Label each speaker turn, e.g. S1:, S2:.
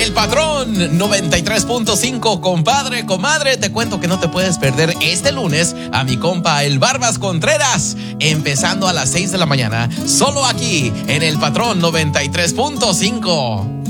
S1: El Patrón 93.5, compadre, comadre, te cuento que no te puedes perder este lunes a mi compa el Barbas Contreras, empezando a las 6 de la mañana, solo aquí en El Patrón 93.5.